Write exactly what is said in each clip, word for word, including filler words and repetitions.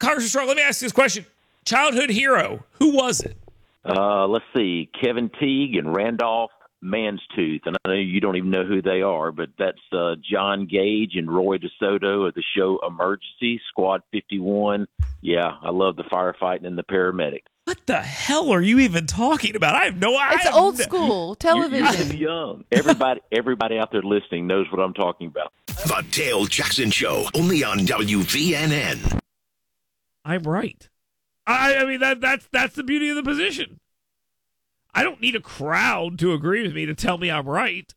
Congressman Strong, let me ask you this question. Childhood hero, who was it? Uh, let's see, Kevin Teague and Randolph Manstooth. And I know you don't even know who they are, but that's uh, John Gage and Roy DeSoto of the show Emergency, Squad fifty-one. Yeah, I love the firefighting and the paramedic. What the hell are you even talking about? I have no idea. It's old school television. You're, you're too young. Everybody, everybody out there listening knows what I'm talking about. The Dale Jackson Show, only on W V N N. I'm right. I, I mean, that that's that's the beauty of the position. I don't need a crowd to agree with me to tell me I'm right.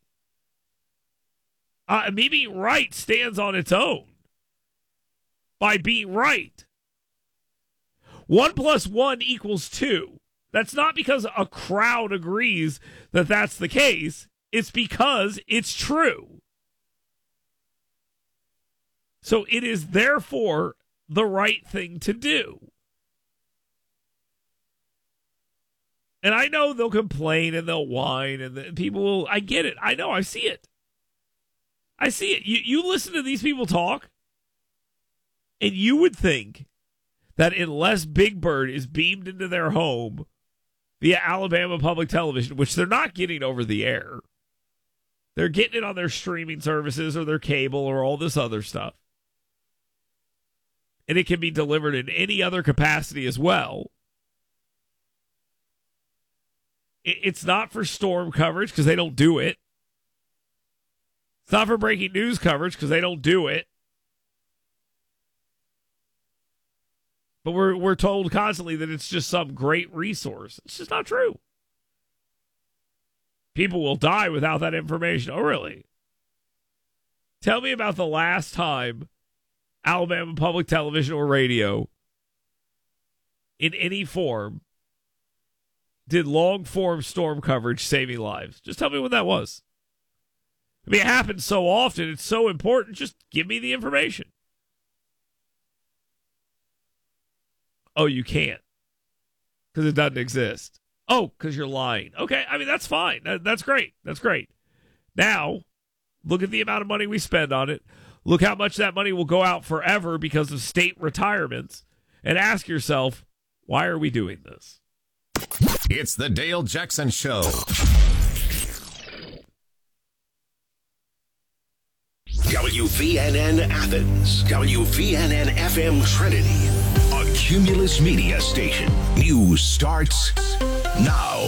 Uh, me being right stands on its own by being right. One plus one equals two. That's not because a crowd agrees that that's the case. It's because it's true. So it is therefore the right thing to do. And I know they'll complain and they'll whine and the, people will, I get it. I know, I see it. I see it. You, you listen to these people talk, and you would think that unless Big Bird is beamed into their home via Alabama Public Television, which they're not getting over the air, they're getting it on their streaming services or their cable or all this other stuff. And it can be delivered in any other capacity as well. It's not for storm coverage because they don't do it. It's not for breaking news coverage because they don't do it. But we're we're told constantly that it's just some great resource. It's just not true. People will die without that information. Oh, really? Tell me about the last time Alabama Public Television or radio in any form did long-form storm coverage saving lives. Just tell me when that was. I mean, it happens so often. It's so important. Just give me the information. Oh, you can't. Because it doesn't exist. Oh, because you're lying. Okay, I mean, that's fine. That, that's great. That's great. Now, look at the amount of money we spend on it. Look how much that money will go out forever because of state retirements. And ask yourself, why are we doing this? It's the Dale Jackson Show. W V N N Athens, W V N N F M Trinity, a Cumulus Media station. News starts now.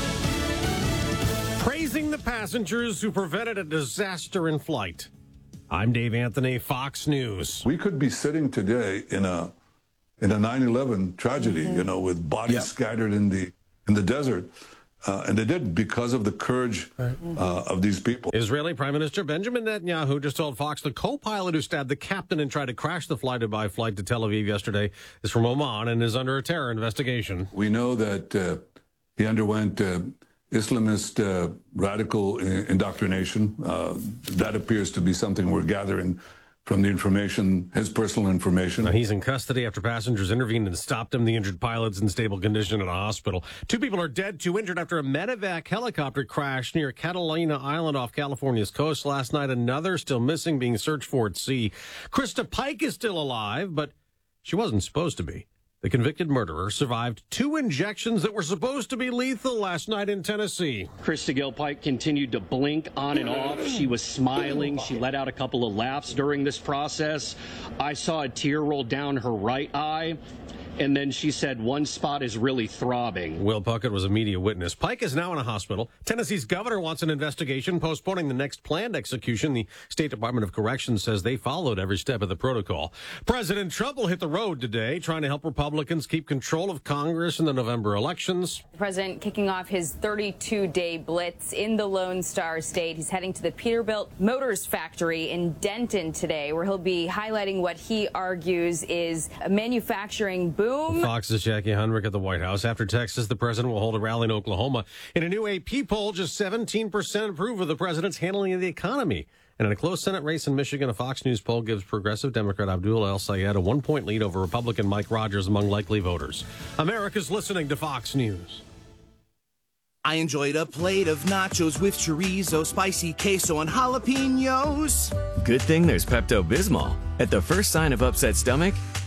Praising the passengers who prevented a disaster in flight. I'm Dave Anthony, Fox News. We could be sitting today in a in a nine eleven tragedy, mm-hmm. you know, with bodies yep. scattered in the in the desert. Uh, and they did because of the courage uh, of these people. Israeli Prime Minister Benjamin Netanyahu just told Fox the co-pilot who stabbed the captain and tried to crash the fly-to-by flight to Tel Aviv yesterday is from Oman and is under a terror investigation. We know that uh, he underwent uh, Islamist uh, radical indoctrination. Uh, that appears to be something we're gathering from the information, his personal information. Now, he's in custody after passengers intervened and stopped him. The injured pilot's in stable condition at a hospital. Two people are dead, two injured after a medevac helicopter crashed near Catalina Island off California's coast last night. Another still missing, being searched for at sea. Krista Pike is still alive, but she wasn't supposed to be. The convicted murderer survived two injections that were supposed to be lethal last night in Tennessee. Krista Gil Pike continued to blink on and off. She was smiling. She let out a couple of laughs during this process. I saw a tear roll down her right eye. And then she said one spot is really throbbing. Will Puckett was a media witness. Pike is now in a hospital. Tennessee's governor wants an investigation, postponing the next planned execution. The State Department of Corrections says they followed every step of the protocol. President Trump will hit the road today, trying to help Republicans keep control of Congress in the November elections. The president kicking off his thirty-two day blitz in the Lone Star State. He's heading to the Peterbilt Motors factory in Denton today, where he'll be highlighting what he argues is a manufacturing boom. Fox's Jackie Hundrick at the White House. After Texas, the president will hold a rally in Oklahoma. In a new A P poll, just seventeen percent approve of the president's handling of the economy. And in a close Senate race in Michigan, a Fox News poll gives progressive Democrat Abdul El-Sayed a one-point lead over Republican Mike Rogers among likely voters. America's listening to Fox News. I enjoyed a plate of nachos with chorizo, spicy queso, and jalapenos. Good thing there's Pepto-Bismol. At the first sign of upset stomach,